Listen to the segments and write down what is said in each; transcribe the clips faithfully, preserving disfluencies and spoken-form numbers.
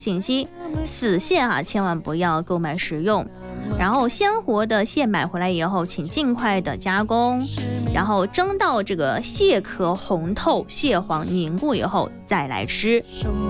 信息，死蟹啊千万不要购买食用。然后鲜活的蟹买回来以后，请尽快的加工，然后蒸到这个蟹壳红透、蟹黄凝固以后再来吃。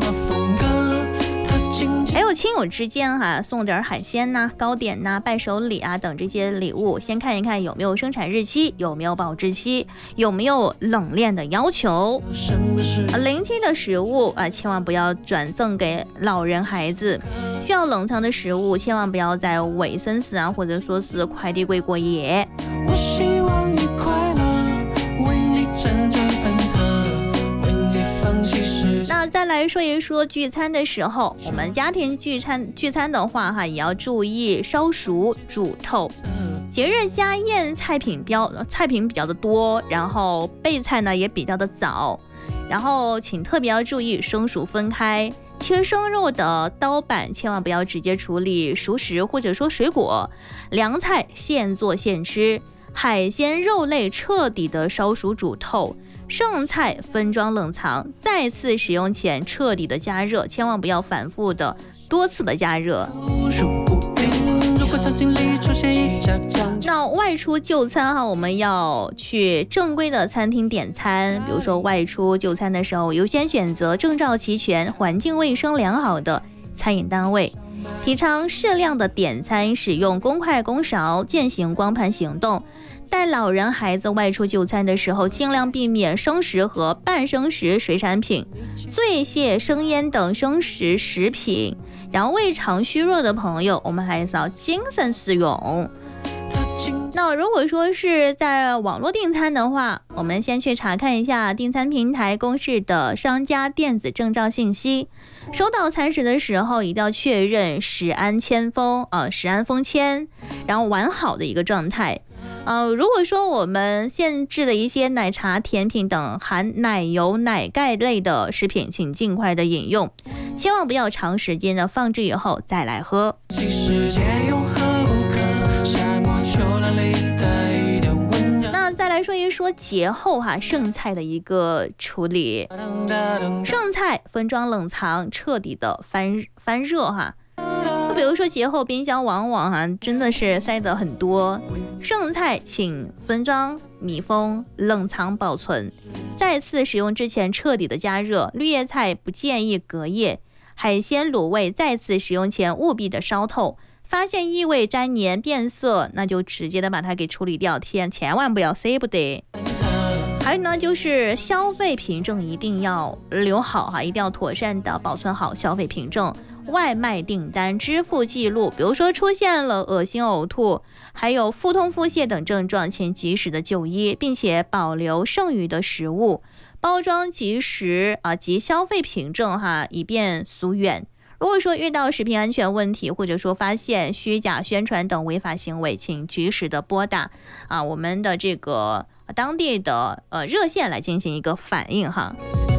还有亲友之间哈、啊，送点海鲜呐、糕点呐、伴手礼啊等这些礼物，先看一看有没有生产日期，有没有保质期，有没有冷链的要求。临期的食物啊，千万不要转赠给老人孩子。需要冷藏的食物，千万不要在尾生死啊，或者说是快递柜过夜。我希望你快乐，为你辗转反侧，为你放弃时。那再来说一说聚餐的时候，我们家庭聚餐聚餐的话哈，也要注意烧熟煮透。节日家宴菜品标菜品比较的多，然后备菜呢也比较的早，然后请特别要注意生熟分开。切生肉的刀板千万不要直接处理熟食或者说水果，凉菜现做现吃，海鲜肉类彻底的烧熟煮透，剩菜分装冷藏，再次使用前彻底的加热，千万不要反复的多次的加热。那外出就餐哈，我们要去正规的餐厅点餐，比如说外出就餐的时候，优先选择证照齐全、环境卫生良好的餐饮单位。提倡适量的点餐，使用公筷公勺，践行光盘行动。带老人孩子外出就餐的时候，尽量避免生食和半生食水产品、醉蟹、生腌等生食食品。然后胃肠虚弱的朋友，我们还是要谨慎使用。那如果说是在网络订餐的话，我们先去查看一下订餐平台公示的商家电子证照信息。收到餐食的时候，一定要确认食安签封啊，食安封签，然后完好的一个状态。呃，如果说我们限制的一些奶茶、甜品等含奶油、奶盖类的食品，请尽快的饮用，千万不要长时间的放置以后再来喝。那再来说一说节后哈、啊、剩菜的一个处理，剩菜分装冷藏，彻底的翻翻热哈。比如说节后冰箱往往哈、啊、真的是塞得很多，剩菜请分装密封冷藏保存，再次使用之前彻底的加热。绿叶菜不建议隔夜，海鲜卤味再次使用前务必的烧透，发现异味粘黏变色，那就直接的把它给处理掉，千千万不要塞不得。还有呢，就是消费凭证一定要留好哈，一定要妥善的保存好消费凭证。外卖订单支付记录，比如说出现了恶心、呕吐，还有腹痛、腹泻等症状，请及时的就医，并且保留剩余的食物，包装及时啊及消费凭证哈，以便溯源。如果说遇到食品安全问题，或者说发现虚假宣传等违法行为，请及时的拨打啊我们的这个当地的呃热线来进行一个反应哈。